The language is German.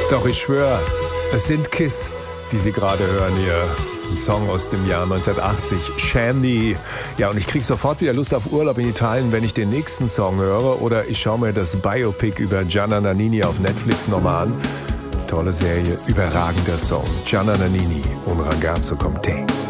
Doch ich schwöre, es sind Kiss, die Sie gerade hören hier. Ein Song aus dem Jahr 1980, Shandy. Ja, und ich krieg sofort wieder Lust auf Urlaub in Italien, wenn ich den nächsten Song höre. Oder ich schaue mir das Biopic über Gianna Nannini auf Netflix nochmal an. Tolle Serie, überragender Song. Gianna Nannini, Un ragazzo con te.